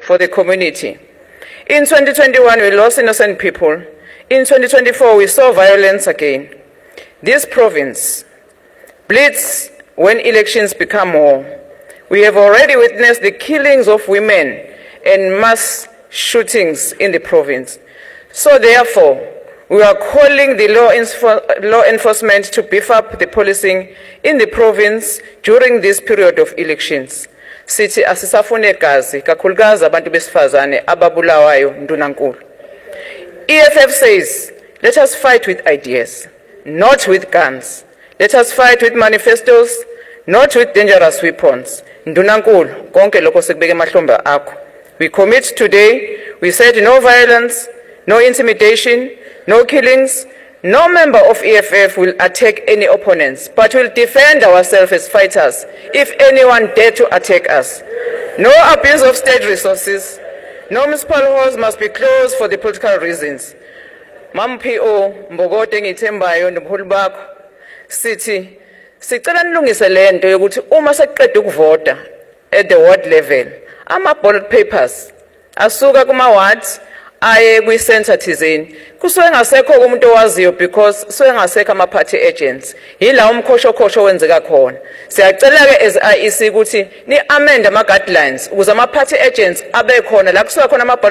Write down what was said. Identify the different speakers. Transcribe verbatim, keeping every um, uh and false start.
Speaker 1: for the community. In twenty twenty-one, we lost innocent people. In twenty twenty-four, we saw violence again. This province bleeds when elections become war. We have already witnessed the killings of women and mass shootings in the province. So therefore, we are calling the law, law enforcement to beef up the policing in the province during this period of elections. Sithi asisafune gazi kakhulukazi abantu besifazane ababulawayo ndunankulu. E F F says, let us fight with ideas, not with guns. Let us fight with manifestos, not with dangerous weapons. Ndunankulu, konke lokho sikubeke emahlombe akho. We commit today, we said no violence, no intimidation, no killings. No member of E F F will attack any opponents, but will defend ourselves as fighters if anyone dare to attack us. No abuse of state resources. No municipal halls must be closed for the political reasons. Mam P O Mbogote ngithembayo nomholi bakho sithi sicela nilungise lento yokuthi uma seqedwe ukuvota at the ward level ama ballot papers asuka kuma wards aye kwi center thizeni kusuke ngasekho umuntu owaziyo because suke ngasekho ama party agents yila umkhosho khosho wenzeka khona. Siyacela ke as I E C ukuthi ni amend ama guidelines ukuze ama party agents abe khona la kusuka khona ama